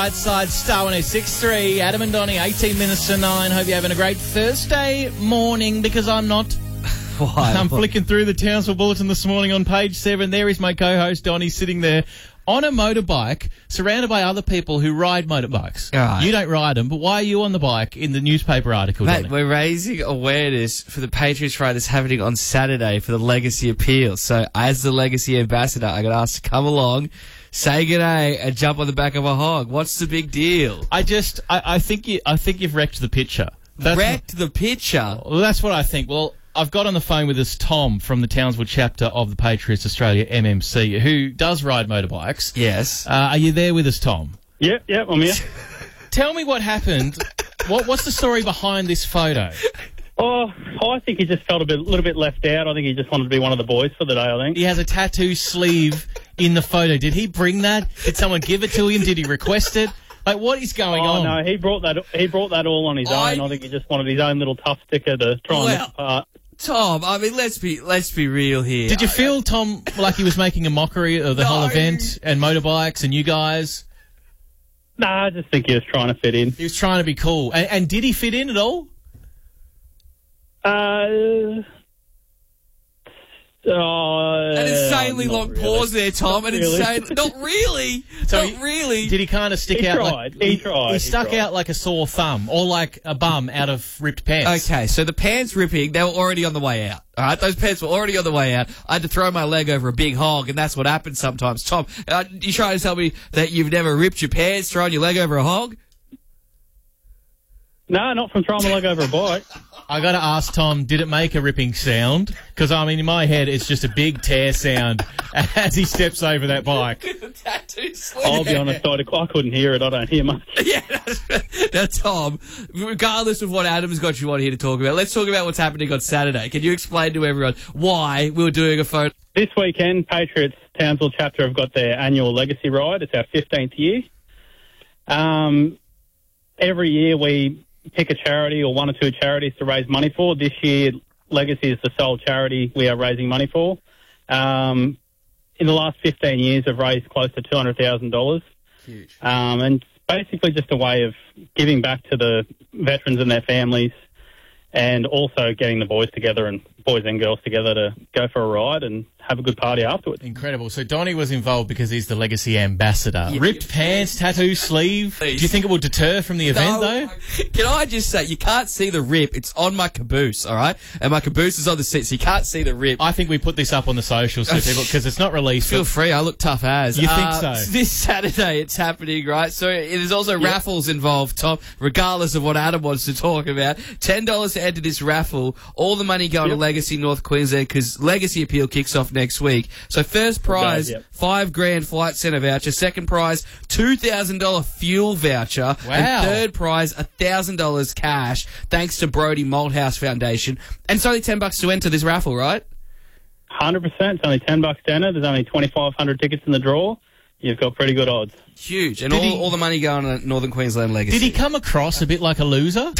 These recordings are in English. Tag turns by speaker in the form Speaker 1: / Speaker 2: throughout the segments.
Speaker 1: Right side, Star 106.3, Adam and Donnie, 18 minutes to 9. Hope you're having a great Thursday morning, because I'm not.
Speaker 2: Why?
Speaker 1: I'm flicking through the Townsville Bulletin this morning on page 7. There is my co-host, Donnie, sitting there on a motorbike, surrounded by other people who ride motorbikes.
Speaker 2: Right.
Speaker 1: You don't ride them, but why are you on the bike in the newspaper article,
Speaker 2: Mate,
Speaker 1: Donnie?
Speaker 2: we're raising awareness for the Patriots ride that's happening on Saturday for the Legacy Appeal. So, as the Legacy Ambassador, I got asked to come along, say g'day, and jump on the back of a hog. What's the big deal?
Speaker 1: I think you've wrecked the picture.
Speaker 2: Wrecked the picture?
Speaker 1: Well, that's what I think. Well, I've got on the phone with us Tom from the Townsville chapter of the Patriots Australia MMC, who does ride motorbikes.
Speaker 2: Yes.
Speaker 1: Are you there with us, Tom?
Speaker 3: Yep, I'm here.
Speaker 1: Tell me what happened. What's the story behind this photo?
Speaker 3: Oh, I think he just felt little bit left out. I think he just wanted to be one of the boys for the day, I think.
Speaker 1: He has a tattoo sleeve in the photo. Did he bring that? Did someone give it to him? Did he request it? Like, what is going on?
Speaker 3: Oh, no, he brought that all on his own. I think he just wanted his own little tough sticker to try and look apart.
Speaker 2: Tom, I mean, let's be real here.
Speaker 1: Did you feel, Tom, like he was making a mockery of the whole event and motorbikes and you guys?
Speaker 3: Nah, I just think he was trying to fit in.
Speaker 1: He was trying to be cool. And did he fit in at all?
Speaker 2: An insanely long pause there, Tom. Not really. Not really.
Speaker 1: Did he kind of stick out?
Speaker 3: He tried.
Speaker 1: He stuck out like a sore thumb or like a bum out of ripped pants.
Speaker 2: Okay, so the pants ripping, they were already on the way out. All right, those pants were already on the way out. I had to throw my leg over a big hog, and that's what happens sometimes. Tom, you trying to tell me that you've never ripped your pants throwing your leg over a hog?
Speaker 3: No, not from throwing my leg over a bike.
Speaker 1: I got to ask Tom, did it make a ripping sound? Because, I mean, in my head, it's just a big tear sound as he steps over that bike.
Speaker 3: I'll be honest, I couldn't hear it. I don't hear much.
Speaker 2: Yeah, now, Tom, regardless of what Adam's got you on here to talk about, let's talk about what's happening on Saturday. Can you explain to everyone why we were doing a photo?
Speaker 3: This weekend, Patriots Townsville chapter have got their annual Legacy Ride. It's our 15th year. Every year we pick a charity or one or two charities to raise money for. This year, Legacy is the sole charity we are raising money for. In the last 15 years, I've raised close to $200,000.
Speaker 2: Huge.
Speaker 3: And it's basically just a way of giving back to the veterans and their families, and also getting the boys and girls together to go for a ride and have a good party afterwards.
Speaker 1: Incredible. So Donnie was involved because he's the Legacy Ambassador. Yeah. Ripped pants, tattoo sleeve. Please. Do you think it will deter from the event, though?
Speaker 2: Can I just say, you can't see the rip. It's on my caboose, all right? And my caboose is on the seat, so you can't see the rip.
Speaker 1: I think we put this up on the socials so people, because it's not released.
Speaker 2: Feel free. I look tough as.
Speaker 1: You think so?
Speaker 2: This Saturday it's happening, right? So there's also raffles involved, Tom, regardless of what Adam wants to talk about. $10 to enter this raffle. All the money going to Legacy North Queensland, because Legacy Appeal kicks off next week. So first prize, $5,000 Flight Centre voucher. Second prize, $2,000 fuel voucher.
Speaker 1: Wow.
Speaker 2: And third prize, $1,000 cash, thanks to Brody Malthouse Foundation. And it's only $10 to enter this raffle, right?
Speaker 3: 100%. It's only $10 to enter. There's only 2,500 tickets in the draw. You've got pretty good odds.
Speaker 2: Huge. And all the money going to Northern Queensland Legacy.
Speaker 1: Did he come across a bit like a loser?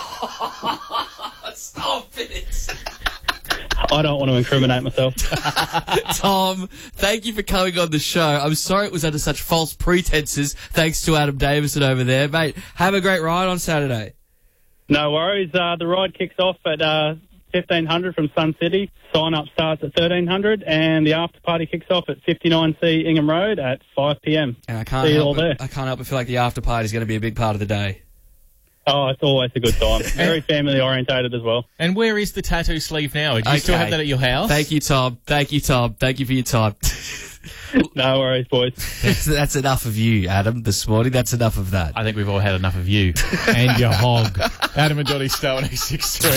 Speaker 2: Stop it.
Speaker 3: I don't want to incriminate myself.
Speaker 2: Tom, thank you for coming on the show. I'm sorry it was under such false pretenses, thanks to Adam Davison over there. Mate, have a great ride on Saturday.
Speaker 3: No worries. The ride kicks off at 1500 from Sun City. Sign-up starts at 1300, and the after-party kicks off at 59C Ingham Road at 5 p.m.
Speaker 2: And I can't help but feel like the after-party is going to be a big part of the day.
Speaker 3: Oh, it's always a good time. Very family-orientated as well.
Speaker 1: And where is the tattoo sleeve now? Do you still have that at your house?
Speaker 2: Thank you, Tom. Thank you, Tom. Thank you for your time.
Speaker 3: No worries, boys.
Speaker 2: That's enough of you, Adam, this morning. That's enough of that.
Speaker 1: I think we've all had enough of you and your hog. Adam and Donnie, Star 106.3.